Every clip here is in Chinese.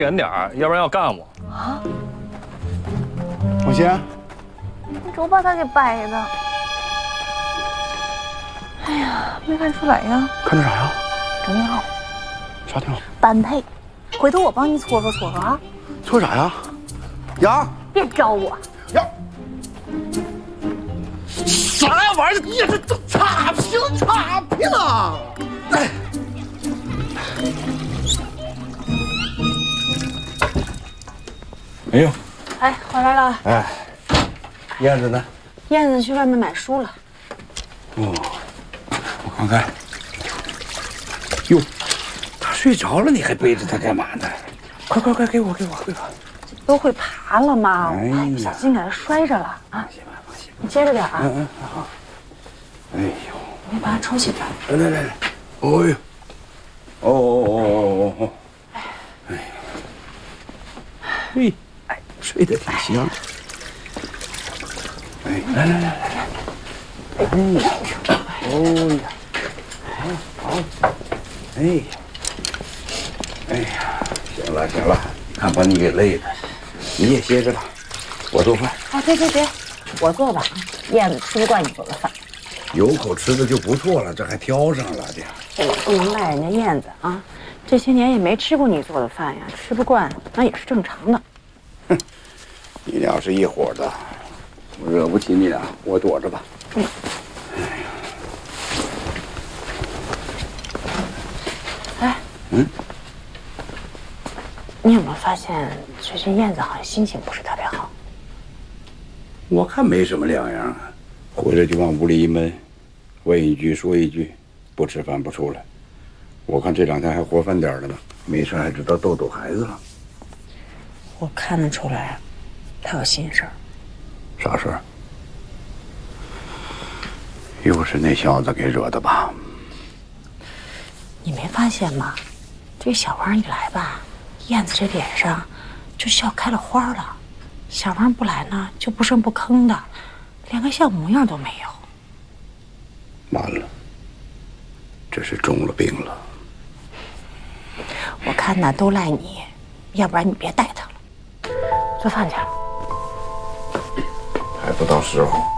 远点儿，要不然要干我。 啊！ 王鑫， 你瞅把他给掰的。哎呀，没看出来呀。 看着啥呀？ 真好。 啥挺好？ 般配。回头我帮你搓搓搓搓啊。 搓啥呀？呀！ 别招我。 呀！啥玩意儿？也是差评啊！哎。 哎呦！ 哎，回来了。 哎，燕子呢？ 燕子去外面买书了。 哦，我看看。哟，他睡着了，你还背着他干嘛呢？快，给我。 都会爬了吗？ 哎呀， 不小心给它摔着了啊！ 放心吧。 你接着点啊。 好。哎呦， 你把它抽起来。 来。哦呦，哦。哎呀，嘿。 睡得挺香。哎，来。哎呀，哦呀，好，哎呀，行了，你看把你给累的，你也歇着吧，我做饭。 哎，别，我做吧。燕子吃不惯你做的饭， 有口吃的就不错了，这还挑上了的。 这也不能赖人家燕子啊，这些年也没吃过你做的饭呀，吃不惯那也是正常的。 你俩是一伙的，我惹不起你俩，我躲着吧。 哎，你有没有发现最近燕子好像心情不是特别好？ 我看没什么两样啊，回来就往屋里一闷，问一句说一句，不吃饭不出来。我看这两天还活泛点了呢，没事还知道逗孩子了。 我看得出来。 他有心事儿， 啥事儿？又是那小子给惹的吧？ 你没发现吗？这小王一来吧，燕子这脸上就笑开了花了。小王不来呢，就不声不吭的，连个笑模样都没有。 完了，这是中了病了。 我看呐，都赖你，要不然你别带他了。做饭去了。 还不到时候。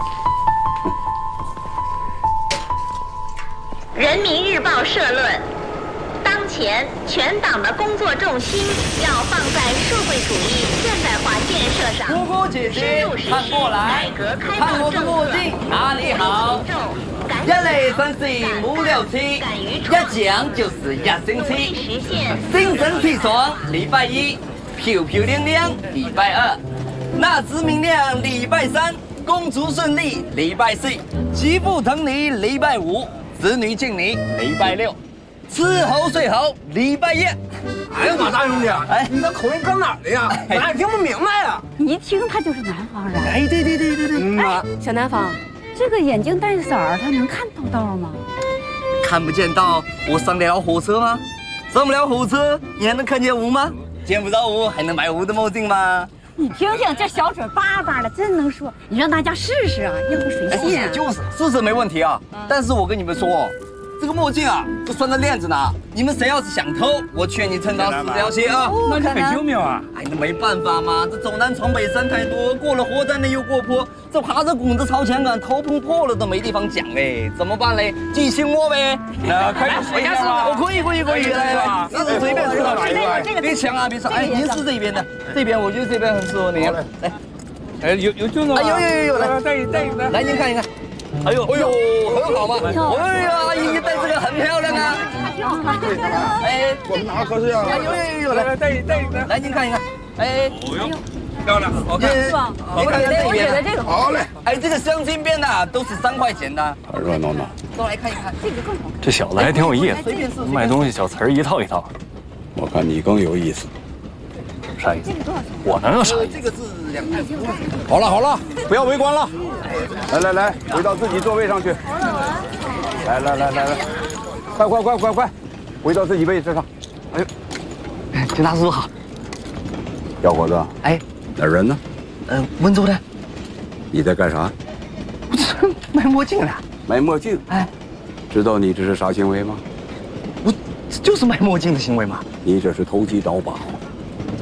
人民日报社论：当前全党的工作重心要放在社会主义现代化建设上。 姑姑姐姐，看过来，看我的墨镜哪里好？一嚟新鮮五六七，一講就是一星期。精神氣爽，禮拜一；漂漂亮亮，禮拜二。 那子明亮，禮拜三；公主順利，禮拜四；媳婦疼你，禮拜五；子女敬你，禮拜六；吃好睡好，禮拜一。 哎呀，马大兄弟，哎，你的口音搁哪儿的呀？俺也听不明白呀。 你一听他就是南方人。 哎，对。 哎，小南方，这个眼镜带色儿，他能看到道吗？ 看不见道，我上得了火车吗？上不了火车，你还能看见我吗？见不着我，还能买我的墨镜吗？ 你听听，这小嘴巴巴的，真能说。你让大家试试啊，要不谁信啊？ 就是没问题啊。但是我跟你们说，这个墨镜啊，都拴着链子呢。你们谁要是想偷，我劝你趁早死掉些啊。 那你很救命啊！ 哎，那没办法嘛，这走南闯北山太多，过了火灾呢又过坡，这爬着拱子朝前赶，头碰破了都没地方讲嘞，怎么办嘞？寄信我呗。 可以试一下吗？ 我可以，来，试随便试。别抢啊，别抢！哎，您是这边的，这边我觉得这边很适合你。来， 哎，有镜子吗？ 有，来带一个。 来，您看一看。哎呦，很好嘛！哎呀，阿姨戴这个很漂亮啊。哎， 我们拿合适样。 有，来带一个。来，您看一看。哎，漂亮，好看。您看看这边。 好嘞。 哎，这个镶金边的都是3块钱的。 热闹闹。 都来看一看，这个更好看。 这小子还挺有意思，卖东西小词儿一套一套。 我看你更有意思。 啥意思？我能有啥意思？ 这个是2块5。 好了，不要围观了。来，回到自己座位上去。来，快，回到自己位置上。 哎呦，警察叔叔好。 小伙子， 哎， 哪人呢？ 温州的。 你在干啥？ 卖墨镜的。 买墨镜？ 哎， 知道你这是啥行为吗？ 我这就是卖墨镜的行为嘛。 你这是投机倒把，